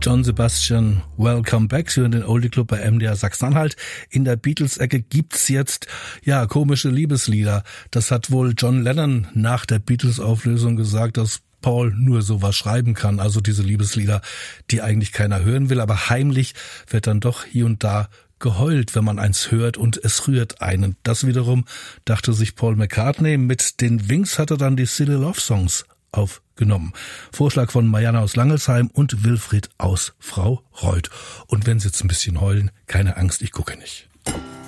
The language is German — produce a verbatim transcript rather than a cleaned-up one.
John Sebastian, Welcome Back, für den Oldie Club bei M D R Sachsen-Anhalt. In der Beatles-Ecke gibt's jetzt, ja, komische Liebeslieder. Das hat wohl John Lennon nach der Beatles-Auflösung gesagt, dass Paul nur sowas schreiben kann. Also diese Liebeslieder, die eigentlich keiner hören will, aber heimlich wird dann doch hier und da geheult, wenn man eins hört, und es rührt einen. Das wiederum dachte sich Paul McCartney. Mit den Wings hat er dann die Silly Love Songs aufgenommen. Vorschlag von Marianne aus Langelsheim und Wilfried aus Frau Reuth. Und wenn Sie jetzt ein bisschen heulen, keine Angst, ich gucke nicht.